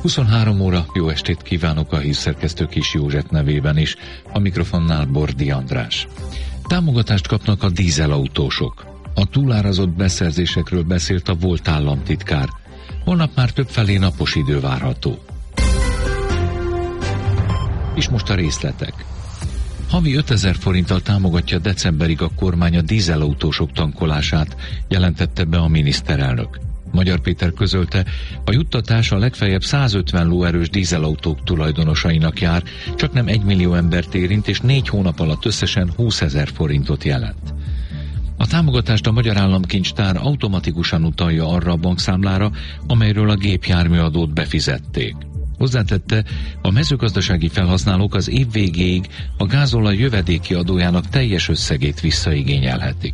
23 óra, jó estét kívánok a hírszerkesztő Kis József nevében is, a mikrofonnál Bordi András. Támogatást kapnak a dízelautósok. A túlárazott beszerzésekről beszélt a volt államtitkár. Holnap már többfelé napos idő várható. És most a részletek. Havi 5000 forinttal támogatja decemberig a kormány a dízelautósok tankolását, jelentette be a miniszterelnök. Magyar Péter közölte, a juttatás a legfeljebb 150 lóerős dízelautók tulajdonosainak jár, csak nem 1 millió embert érint, és 4 hónap alatt összesen 20 000 forintot jelent. A támogatást a Magyar Államkincstár automatikusan utalja arra a bankszámlára, amelyről a gépjárműadót befizették. Hozzátette, a mezőgazdasági felhasználók az év végéig a gázolaj jövedéki adójának teljes összegét visszaigényelhetik.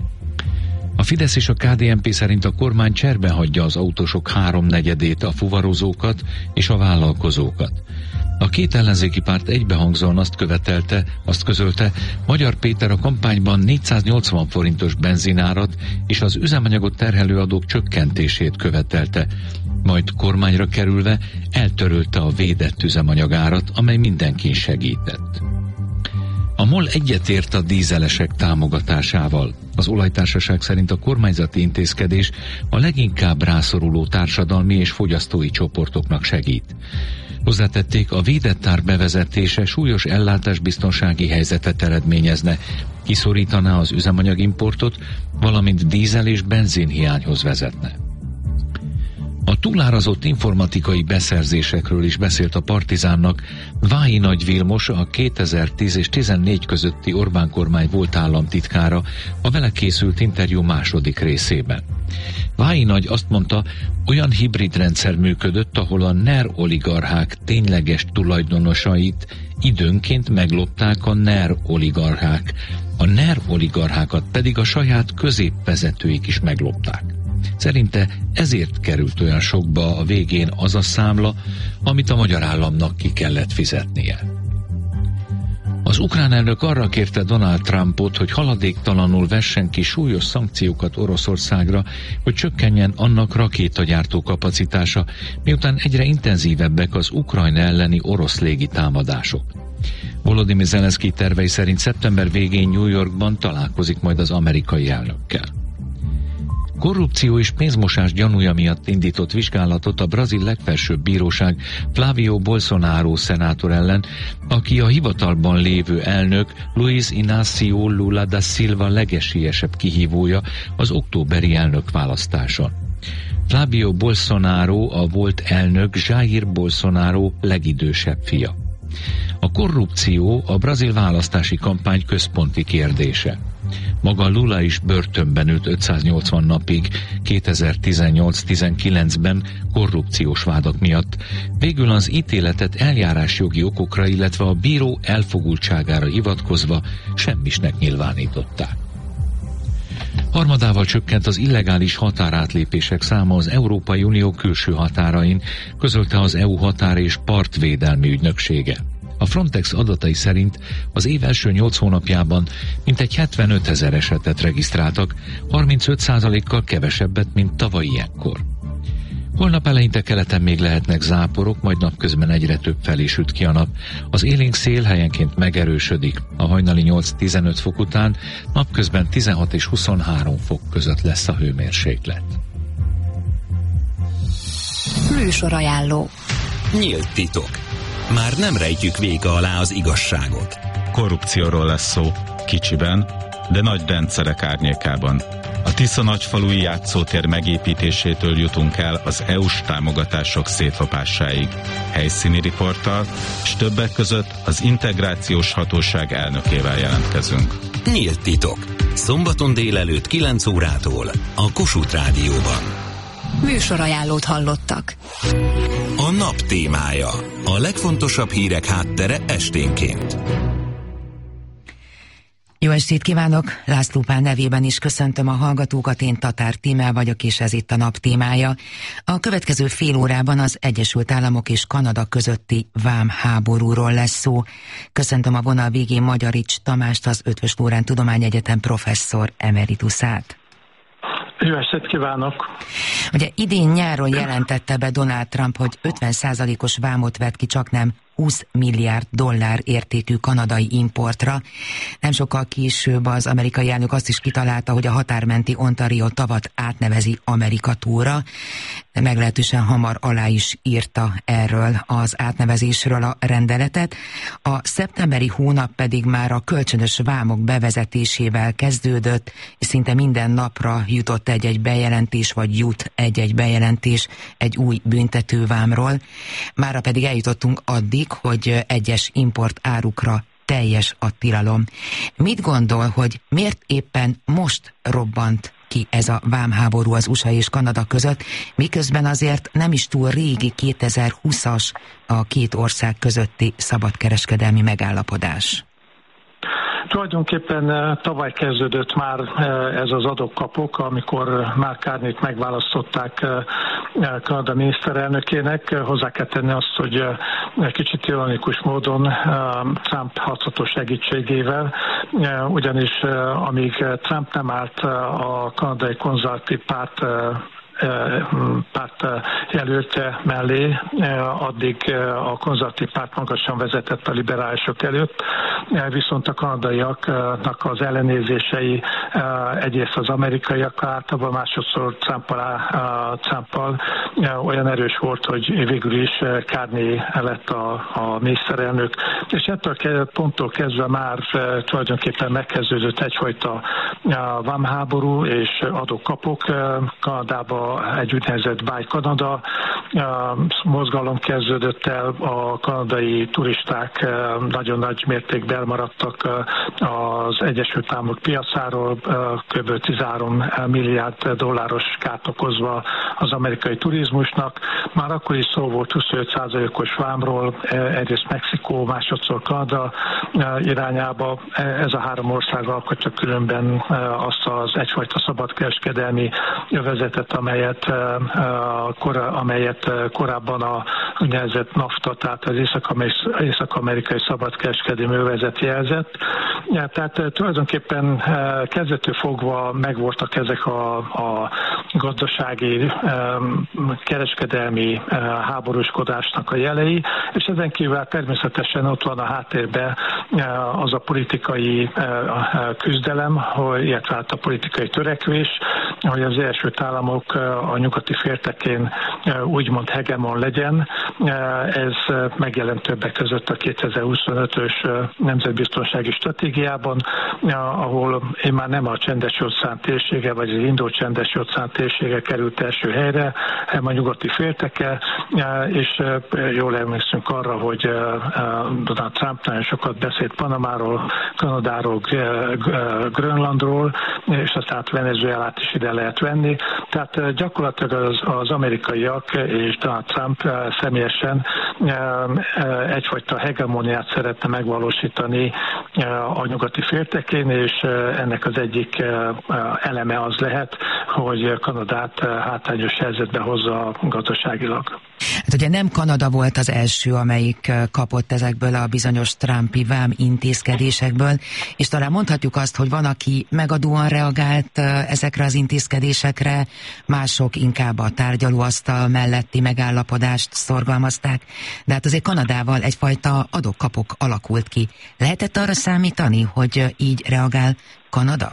A Fidesz és a KDNP szerint a kormány cserben hagyja az autósok 3/4-ét, a fuvarozókat és a vállalkozókat. A két ellenzéki párt egybehangzóan azt közölte, Magyar Péter a kampányban 480 forintos benzinárat és az üzemanyagot terhelő adók csökkentését követelte, majd kormányra kerülve eltörölte a védett üzemanyagárat, amely mindenkin segített. A MOL egyetért a dízelesek támogatásával. Az olajtársaság szerint a kormányzati intézkedés a leginkább rászoruló társadalmi és fogyasztói csoportoknak segít. Hozzátették, a védett ár bevezetése súlyos ellátásbiztonsági helyzetet eredményezne, kiszorítaná az üzemanyagimportot, valamint dízel- és benzinhiányhoz vezetne. A túlárazott informatikai beszerzésekről is beszélt a Partizánnak Vályi Nagy Vilmos, a 2010 és 2014 közötti Orbán kormány volt államtitkára, a vele készült interjú második részében. Vályi Nagy azt mondta, olyan hibrid rendszer működött, ahol a NER oligarchák tényleges tulajdonosait időnként meglopták a NER oligarchák, a NER oligarchákat pedig a saját középvezetőik is meglopták. Szerinte ezért került olyan sokba a végén az a számla, amit a magyar államnak ki kellett fizetnie. Az ukrán elnök arra kérte Donald Trumpot, hogy haladéktalanul vessen ki súlyos szankciókat Oroszországra, hogy csökkenjen annak rakétagyártó kapacitása, miután egyre intenzívebbek az Ukrajna elleni orosz légitámadások. Volodymyr Zelenszky tervei szerint szeptember végén New Yorkban találkozik majd az amerikai elnökkel. Korrupció és pénzmosás gyanúja miatt indított vizsgálatot a brazil legfelsőbb bíróság Flávio Bolsonaro szenátor ellen, aki a hivatalban lévő elnök Luiz Inácio Lula da Silva legesélyesebb kihívója az októberi elnökválasztáson. Flávio Bolsonaro a volt elnök Jair Bolsonaro legidősebb fia. A korrupció a brazil választási kampány központi kérdése. Maga Lula is börtönben ült 580 napig 2018-19-ben korrupciós vádak miatt. Végül az ítéletet eljárásjogi okokra, illetve a bíró elfogultságára hivatkozva semmisnek nyilvánították. Harmadával csökkent az illegális határátlépések száma az Európai Unió külső határain, közölte az EU határ- és partvédelmi ügynöksége. A Frontex adatai szerint az év első 8 hónapjában mintegy 75 000 esetet regisztráltak, 35%-kal kevesebbet, mint tavaly ilyenkor. Holnap eleinte keleten még lehetnek záporok, majd napközben egyre több felé süt ki a nap. Az élénk szél helyenként megerősödik. A hajnali 8-15 fok után napközben 16 és 23 fok között lesz a hőmérséklet. Műsorajánló. Nyílt titok. Már nem rejtjük véka alá az igazságot. Korrupcióról lesz szó, kicsiben, de nagy rendszerek árnyékában. A Tisza nagyfalui játszótér megépítésétől jutunk el az EU-s támogatások szétlopásáig. Helyszíni riporttal, és többek között az integrációs hatóság elnökével jelentkezünk. Nyílt titok. Szombaton délelőtt 9 órától a Kossuth Rádióban. Műsorajánlót hallottak. A nap témája. A legfontosabb hírek háttere esténként. Jó estét kívánok! László Pál nevében is köszöntöm a hallgatókat, én Tatár Tímea vagyok, és ez itt a nap témája. A következő fél órában az Egyesült Államok és Kanada közötti vámháborúról lesz szó. Köszöntöm a vonal végén Magyarics Tamást, az Eötvös Loránd Tudományegyetem professzor emeritusát. Jó estét kívánok! Ugye idén nyáron jelentette be Donald Trump, hogy 50%-os vámot vett ki csaknem 20 milliárd dollár értékű kanadai importra. Nem sokkal később az amerikai elnök azt is kitalálta, hogy a határmenti Ontario tavat átnevezi Amerika túra. Meglehetősen hamar alá is írta erről az átnevezésről a rendeletet. A szeptemberi hónap pedig már a kölcsönös vámok bevezetésével kezdődött, és szinte minden napra jutott egy-egy bejelentés, vagy jut egy-egy bejelentés egy új büntetővámról. Mára pedig eljutottunk addig, hogy egyes import árukra teljes a tilalom. Mit gondol, hogy miért éppen most robbant ki ez a vámháború az USA és Kanada között, miközben azért nem is túl régi 2020-as a két ország közötti szabadkereskedelmi megállapodás? Tulajdonképpen tavaly kezdődött már ez az adok-kapok, amikor Mark Carney-t megválasztották Kanada miniszterelnökének. Hozzá kell tenni azt, hogy kicsit ironikus módon Trump hatható segítségével, ugyanis amíg Trump nem állt a kanadai konzervatív párt jelöltje mellé, addig a konzervatív párt magasan vezetett a liberálisok előtt, viszont a kanadaiaknak az ellenérzései egyrészt az amerikaiak általában, másodszor Trumpal olyan erős volt, hogy végül is Carney lett a miniszterelnök, és ettől a ponttól kezdve már tulajdonképpen megkezdődött egyfajta vámháború és adok-kapok. Kanadában egy úgynevezett Buy Canada mozgalom kezdődött el, a kanadai turisták nagyon nagy mértékben elmaradtak az Egyesült Államok piacáról, kb. 13 milliárd dolláros kárt okozva az amerikai turizmusnak. Már akkor is szó volt 25%-os vámról, egyrészt Mexikó, másodszor Kanada irányába. Ez a három ország alkotja különben azt az egyfajta szabadkereskedelmi övezetet, amelyet korábban a úgynevezett NAFTA, tehát az észak-amerikai szabadkereskedelmi övezet jelzett. Tehát tulajdonképpen kezdettől fogva megvoltak ezek a gazdasági, kereskedelmi háborúskodásnak a jelei, és ezen kívül természetesen ott van a háttérben az a politikai küzdelem, illetve a politikai törekvés, hogy az Egyesült Államok a nyugati féltekén úgymond hegemon legyen. Ez megjelent többek között a 2025-ös nemzetbiztonsági stratégiában, ahol én már nem a Csendes-óceán térsége, vagy az Indó-Csendes-óceán térsége került első helyre, hanem a nyugati félteke, és jól emlékszünk arra, hogy Donald Trump nagyon sokat beszélt Panamáról, Kanadáról, Grönlandról, és aztán Venezuelát is ide lehet venni. Tehát gyakorlatilag az amerikaiak és Donald Trump személyesen egyfajta hegemóniát szeretne megvalósítani a nyugati féltekén, és ennek az egyik eleme az lehet, hogy Kanadát hátrányos helyzetbe hozza gazdaságilag. Hát ugye nem Kanada volt az első, amelyik kapott ezekből a bizonyos Trumpi vám intézkedésekből, és talán mondhatjuk azt, hogy van, aki megadóan reagált ezekre az intézkedésekre, mások inkább a tárgyalóasztal melletti megállapodást szorgalmazták, de hát azért Kanadával egyfajta adok-kapok alakult ki. Lehetett arra számítani, hogy így reagál Kanada?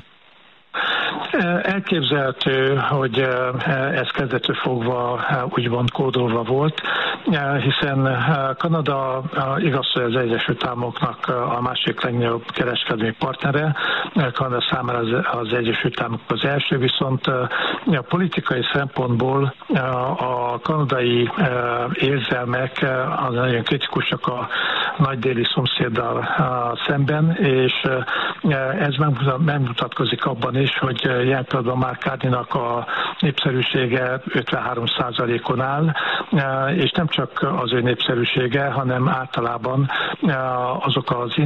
Elképzelhető, hogy ez kezdettől fogva úgymond kódolva volt, hiszen Kanada igaz, hogy az Egyesült Államoknak a másik legnagyobb kereskedelmi partnere, Kanada számára az Egyesült Államok az első, viszont a politikai szempontból a kanadai érzelmek az nagyon kritikusak a nagy déli szomszéddal szemben, és ez megmutatkozik abban is, hogy jelen pillanatban Mark Carney-nak a népszerűsége 53%-on áll, és nem csak az ő népszerűsége, hanem általában azok az